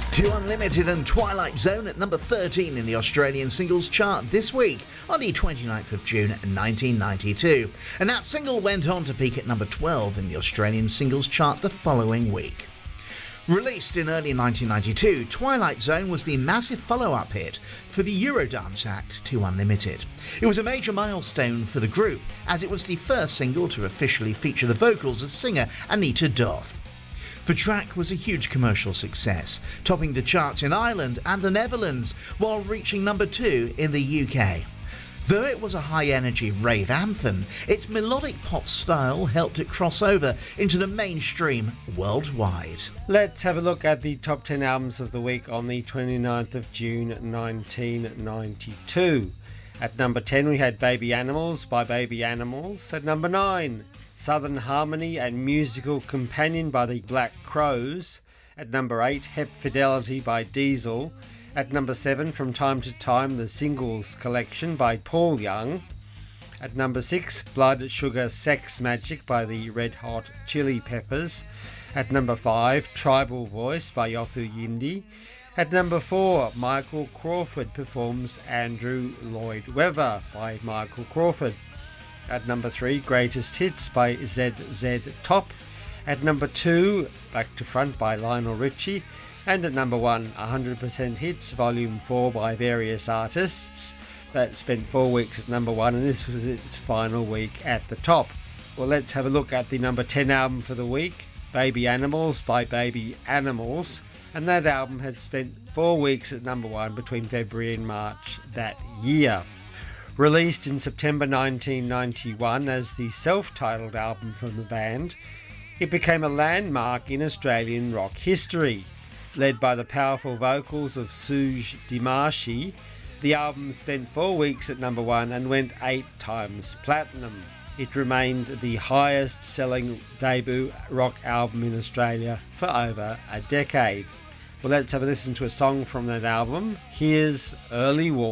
Two Unlimited and Twilight Zone at number 13 in the Australian singles chart this week on the 29th of June 1992. And that single went on to peak at number 12 in the Australian singles chart the following week. Released in early 1992, Twilight Zone was the massive follow-up hit for the Eurodance act Two Unlimited. It was a major milestone for the group, as it was the first single to officially feature the vocals of singer Anita Doff. The track was a huge commercial success, topping the charts in Ireland and the Netherlands, while reaching number 2 in the UK. Though it was a high-energy rave anthem, its melodic pop style helped it cross over into the mainstream worldwide. Let's have a look at the top 10 albums of the week on the 29th of June 1992. At number 10 we had Baby Animals by Baby Animals. At number 9, Southern Harmony and Musical Companion by the Black Crowes. At number 8, Hep Fidelity by Diesel. At number 7, From Time to Time, the Singles Collection by Paul Young. At number 6, Blood Sugar Sex Magic by the Red Hot Chili Peppers. At number 5, Tribal Voice by Yothu Yindi. At number 4, Michael Crawford performs Andrew Lloyd Webber by Michael Crawford. At number 3, Greatest Hits by ZZ Top. At number 2, Back to Front by Lionel Richie. And at number 1, 100% Hits Volume 4 by various artists. That spent 4 weeks at number 1, and this was its final week at the top. Well, let's have a look at the number 10 album for the week, Baby Animals by Baby Animals. And that album had spent 4 weeks at number 1 between February and March that year. Released in September 1991 as the self-titled album from the band, it became a landmark in Australian rock history. Led by the powerful vocals of Suj Dimashi, the album spent 4 weeks at number 1 and went 8 times platinum. It remained the highest selling debut rock album in Australia for over a decade. Well, let's have a listen to a song from that album. Here's Early Warning.